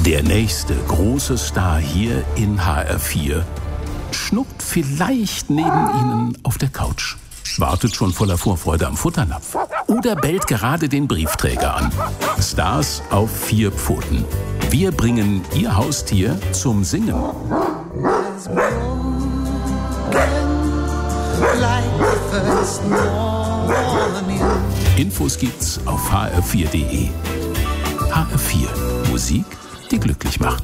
Der nächste große Star hier in HR4 schnuckt vielleicht neben Ihnen auf der Couch, wartet schon voller Vorfreude am Futternapf oder bellt gerade den Briefträger an. Stars auf 4 Pfoten. Wir bringen Ihr Haustier zum Singen. Infos gibt's auf hr4.de. HR4. Musik, die glücklich macht.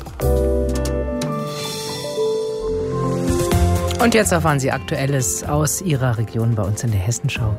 Und jetzt erfahren Sie Aktuelles aus Ihrer Region bei uns in der Hessenschau.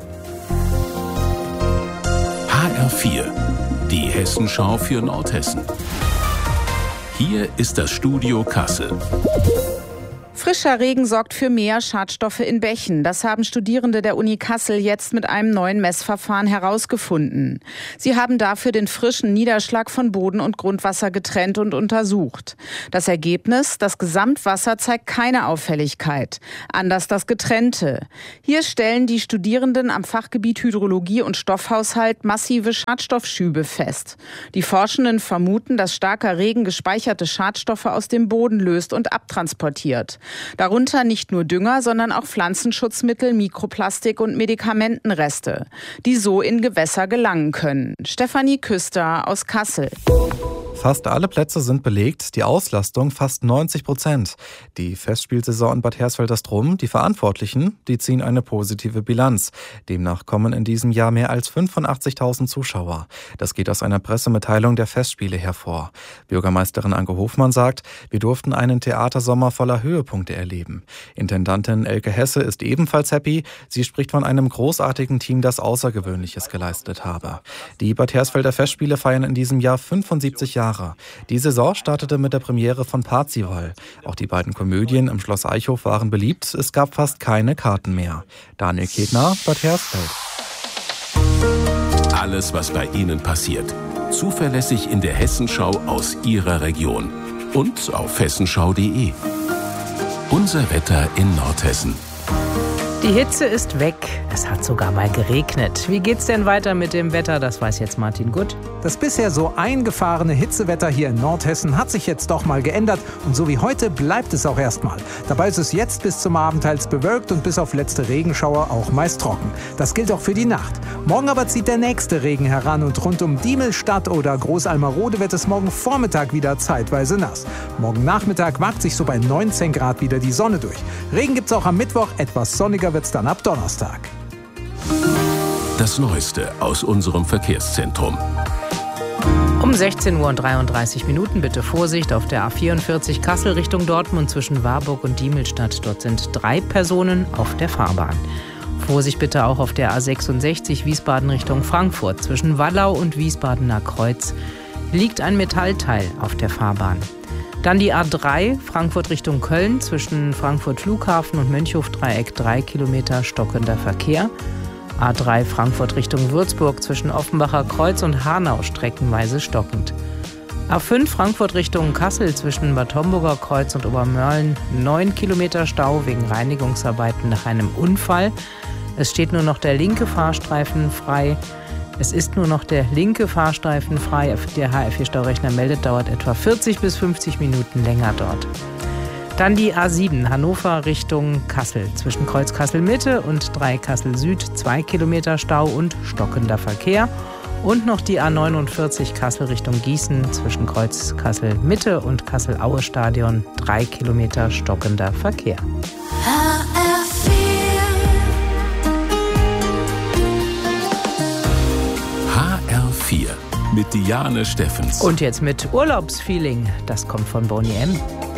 HR4, die Hessenschau für Nordhessen. Hier ist das Studio Kassel. Frischer Regen sorgt für mehr Schadstoffe in Bächen. Das haben Studierende der Uni Kassel jetzt mit einem neuen Messverfahren herausgefunden. Sie haben dafür den frischen Niederschlag von Boden und Grundwasser getrennt und untersucht. Das Ergebnis: Das Gesamtwasser zeigt keine Auffälligkeit. Anders das getrennte. Hier stellen die Studierenden am Fachgebiet Hydrologie und Stoffhaushalt massive Schadstoffschübe fest. Die Forschenden vermuten, dass starker Regen gespeicherte Schadstoffe aus dem Boden löst und abtransportiert. Darunter nicht nur Dünger, sondern auch Pflanzenschutzmittel, Mikroplastik und Medikamentenreste, die so in Gewässer gelangen können. Stefanie Küster aus Kassel. Fast alle Plätze sind belegt, die Auslastung fast 90%. Die Festspielsaison in Bad Hersfeld-Astrum, die Verantwortlichen, die ziehen eine positive Bilanz. Demnach kommen in diesem Jahr mehr als 85.000 Zuschauer. Das geht aus einer Pressemitteilung der Festspiele hervor. Bürgermeisterin Anke Hofmann sagt, wir durften einen Theatersommer voller Höhepunkte erleben. Intendantin Elke Hesse ist ebenfalls happy. Sie spricht von einem großartigen Team, das Außergewöhnliches geleistet habe. Die Bad Hersfelder Festspiele feiern in diesem Jahr 75 Jahre. Die Saison startete mit der Premiere von Parzival. Auch die beiden Komödien im Schloss Eichhof waren beliebt. Es gab fast keine Karten mehr. Daniel Ketner, Bad Hersfeld. Alles, was bei Ihnen passiert. Zuverlässig in der Hessenschau aus Ihrer Region. Und auf hessenschau.de. Unser Wetter in Nordhessen. Die Hitze ist weg. Es hat sogar mal geregnet. Wie geht's denn weiter mit dem Wetter? Das weiß jetzt Martin Gutt. Das bisher so eingefahrene Hitzewetter hier in Nordhessen hat sich jetzt doch mal geändert. Und so wie heute bleibt es auch erstmal. Dabei ist es jetzt bis zum Abend teils bewölkt und bis auf letzte Regenschauer auch meist trocken. Das gilt auch für die Nacht. Morgen aber zieht der nächste Regen heran und rund um Diemelstadt oder Großalmerode wird es morgen Vormittag wieder zeitweise nass. Morgen Nachmittag wagt sich so bei 19 Grad wieder die Sonne durch. Regen gibt's auch am Mittwoch, etwas sonniger wird's dann ab Donnerstag. Das Neueste aus unserem Verkehrszentrum. Um 16:33 Uhr bitte Vorsicht auf der A44 Kassel Richtung Dortmund zwischen Warburg und Diemelstadt. Dort sind 3 Personen auf der Fahrbahn. Vorsicht bitte auch auf der A66 Wiesbaden Richtung Frankfurt. Zwischen Wallau und Wiesbadener Kreuz liegt ein Metallteil auf der Fahrbahn. Dann die A3 Frankfurt Richtung Köln zwischen Frankfurt Flughafen und Mönchhof-Dreieck 3 Kilometer stockender Verkehr. A3 Frankfurt Richtung Würzburg zwischen Offenbacher Kreuz und Hanau streckenweise stockend. A5 Frankfurt Richtung Kassel zwischen Bad Homburger Kreuz und Obermörlen 9 Kilometer Stau wegen Reinigungsarbeiten nach einem Unfall. Es steht nur noch der linke Fahrstreifen frei. Es ist nur noch der linke Fahrstreifen frei. Der HR4-Staurechner meldet, dauert etwa 40 bis 50 Minuten länger dort. Dann die A7 Hannover Richtung Kassel. Zwischen Kreuz Kassel-Mitte und 3 Kassel-Süd 2 Kilometer Stau und stockender Verkehr. Und noch die A49 Kassel Richtung Gießen. Zwischen Kreuz Kassel-Mitte und Kassel-Aue-Stadion 3 Kilometer stockender Verkehr. HR4 mit Diane Steffens. Und jetzt mit Urlaubsfeeling. Das kommt von Boney M.